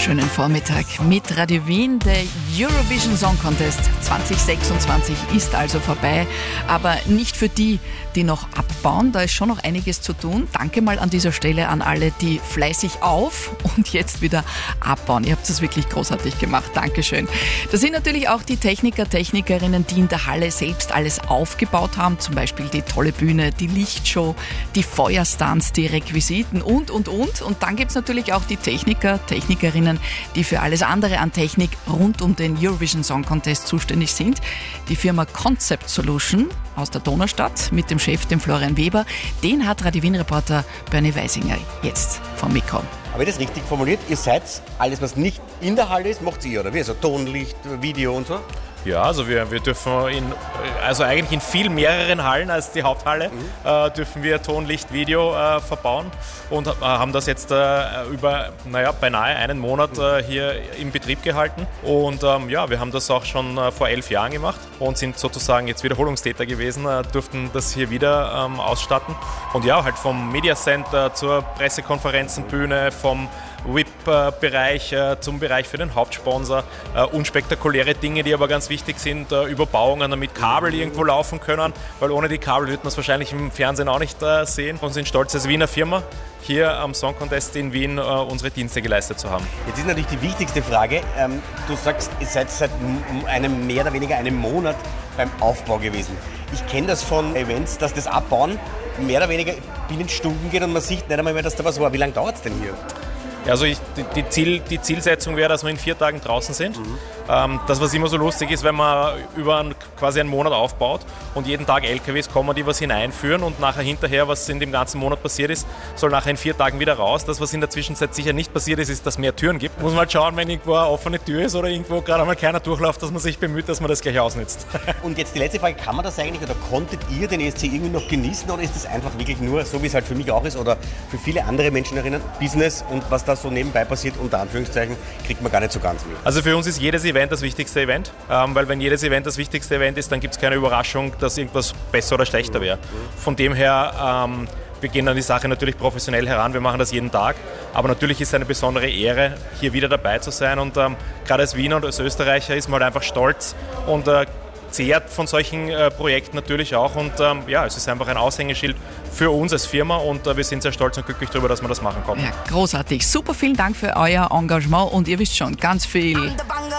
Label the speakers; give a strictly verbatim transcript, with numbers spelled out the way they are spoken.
Speaker 1: Schönen Vormittag mit Radio Wien. Der Eurovision Song Contest zwanzig sechsundzwanzig ist also vorbei, aber nicht für die, die noch abbauen. Da ist schon noch einiges zu tun. Danke mal an dieser Stelle an alle, die fleißig auf und jetzt wieder abbauen. Ihr habt es wirklich großartig gemacht. Dankeschön. Da sind natürlich auch die Techniker, Technikerinnen, die in der Halle selbst alles aufgebaut haben. Zum Beispiel die tolle Bühne, die Lichtshow, die Feuerstunts, die Requisiten und, und, und. Und dann gibt es natürlich auch die Techniker, Technikerinnen, die für alles andere an Technik rund um den Eurovision Song Contest zuständig sind. Die Firma Concept Solution aus der Donaustadt mit dem Chef, dem Florian Weber. Den hat Radio Wien-Reporter Bernie Weisinger jetzt vom Mikro.
Speaker 2: Habe ich das richtig formuliert? Ihr seid alles, was nicht in der Halle ist, macht ihr, oder wie? Also Tonlicht, Video und so?
Speaker 3: Ja, also wir, wir dürfen in, also eigentlich in viel mehreren Hallen als die Haupthalle, mhm. äh, dürfen wir Ton, Licht, Video äh, verbauen und äh, haben das jetzt äh, über, naja, beinahe einen Monat äh, hier in Betrieb gehalten. Und ähm, ja, wir haben das auch schon äh, vor elf Jahren gemacht und sind sozusagen jetzt Wiederholungstäter gewesen, äh, durften das hier wieder ähm, ausstatten. Und ja, halt vom Media Center zur Pressekonferenzenbühne, vom V I P-Bereich äh, zum Bereich für den Hauptsponsor, äh, unspektakuläre Dinge, die aber ganz wichtig sind, äh, Überbauungen, damit Kabel irgendwo laufen können, weil ohne die Kabel wird man es wahrscheinlich im Fernsehen auch nicht äh, sehen. Und sind stolz als Wiener Firma, hier am Song Contest in Wien äh, unsere Dienste geleistet zu haben.
Speaker 2: Jetzt ist natürlich die wichtigste Frage, ähm, du sagst, ihr seid seit einem mehr oder weniger einem Monat beim Aufbau gewesen. Ich kenne das von Events, dass das Abbauen mehr oder weniger binnen Stunden geht und man sieht nicht einmal mehr, dass da was war. Wie lange dauert es denn hier?
Speaker 3: Also ich, die, Ziel, die Zielsetzung wäre, dass wir in vier Tagen draußen sind. Mhm. Ähm, das, was immer so lustig ist, wenn man über einen, quasi einen Monat aufbaut und jeden Tag L K Ws kommen, die was hineinführen und nachher hinterher, was in dem ganzen Monat passiert ist, soll nachher in vier Tagen wieder raus. Das, was in der Zwischenzeit sicher nicht passiert ist, ist, dass es mehr Türen gibt. Muss man halt schauen, wenn irgendwo eine offene Tür ist oder irgendwo gerade einmal keiner durchläuft, dass man sich bemüht, dass man das gleich ausnutzt. Und
Speaker 2: jetzt die letzte Frage, kann man das eigentlich oder konntet ihr den E S C irgendwie noch genießen oder ist das einfach wirklich nur, so wie es halt für mich auch ist oder für viele andere Menschen erinnern, Business und was da so nebenbei passiert, unter Anführungszeichen, kriegt man gar nicht so ganz mit.
Speaker 3: Also für uns ist jedes Event das wichtigste Event, ähm, weil wenn jedes Event das wichtigste Event ist, dann gibt es keine Überraschung, dass irgendwas besser oder schlechter wäre. Von dem her, ähm, wir gehen an die Sache natürlich professionell heran, wir machen das jeden Tag, aber natürlich ist es eine besondere Ehre, hier wieder dabei zu sein und ähm, gerade als Wiener und als Österreicher ist man halt einfach stolz und äh, zehrt von solchen äh, Projekten natürlich auch und ähm, ja, es ist einfach ein Aushängeschild für uns als Firma und äh, wir sind sehr stolz und glücklich darüber, dass wir das machen konnten.
Speaker 1: Ja, großartig. Super, vielen Dank für euer Engagement und ihr wisst schon, ganz viel